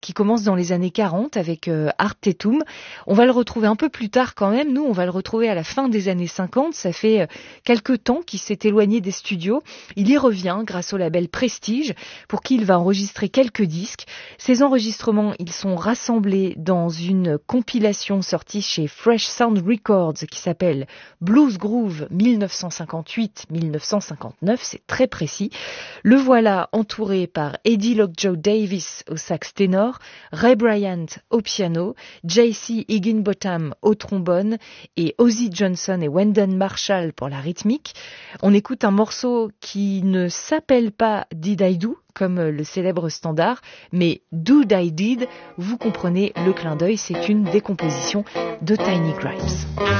qui commence dans les années 40 avec Art Tatum. On va le retrouver un peu plus tard quand même. Nous, on va le retrouver à la fin des années 50. Ça fait quelque temps qu'il s'est éloigné des studios. Il y revient grâce au label Prestige, pour qui il va enregistrer quelques disques. Ces enregistrements, ils sont rassemblés dans une compilation sortie chez Fresh Sound Records qui s'appelle Blues Groove 1958-1959. C'est très précis. Le voilà entouré par Eddie Lockjaw Davis au sax ténor, Ray Bryant au piano, J.C. Higginbotham au trombone et Ozzie Johnson et Wendell Marshall pour la rythmique. On écoute un morceau qui ne s'appelle pas Did I Do, comme le célèbre standard, mais Do I Did. Vous comprenez le clin d'œil, c'est une décomposition de Tiny Grimes.